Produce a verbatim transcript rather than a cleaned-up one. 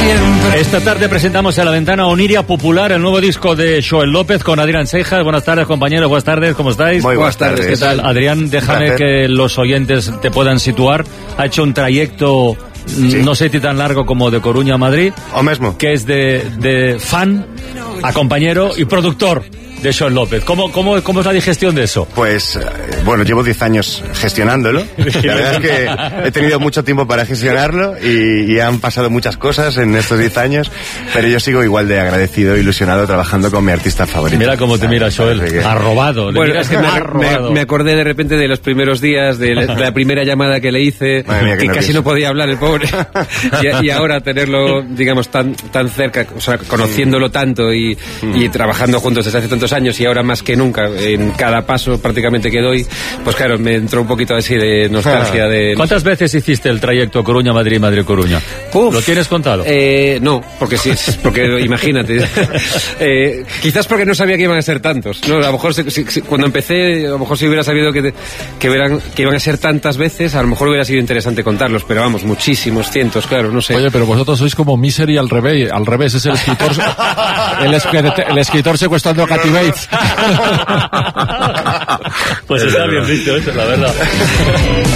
siempre. Esta tarde presentamos a la ventana Oniria Popular, el nuevo disco de Xoel López con Adrián Seijas. Buenas tardes, compañeros, buenas tardes, ¿cómo estáis? Muy buenas tardes. ¿Qué tal? Adrián, déjame que los oyentes te puedan situar. Ha hecho un trayecto, sí, no sé si tan largo como de Coruña a Madrid. O mismo. Que es de, de fan a compañero y productor de Xoel López. ¿Cómo, cómo, ¿Cómo es la digestión de eso? Pues, bueno, llevo diez años gestionándolo. La verdad es que he tenido mucho tiempo para gestionarlo y, y han pasado muchas cosas en estos diez años, pero yo sigo igual de agradecido, ilusionado, trabajando con mi artista favorito. Mira cómo te mira Xoel, que... arrobado. Le bueno, miras que me, me, me, me acordé de repente de los primeros días, de la, de la primera llamada que le hice, mía, que casi no podía hablar el pobre, y, y ahora tenerlo, digamos, tan tan cerca, o sea, conociéndolo tanto y, mm. y trabajando juntos desde hace tantos años y ahora más que nunca, en cada paso prácticamente que doy, pues claro, me entró un poquito así de nostalgia. de ¿Cuántas veces hiciste el trayecto Coruña-Madrid, Madrid-Coruña? ¿Lo tienes contado? Eh, no, porque sí, porque imagínate. eh, quizás porque no sabía que iban a ser tantos, ¿no? A lo mejor si, si, cuando empecé, a lo mejor si hubiera sabido que, que, verán, que iban a ser tantas veces, a lo mejor hubiera sido interesante contarlos, pero vamos, muchísimos, cientos, claro, no sé. Oye, pero vosotros sois como Misery al revés, al revés, es el escritor, el, escritor el escritor secuestrando a Kathy Bates. Pues está bien visto eso, la verdad.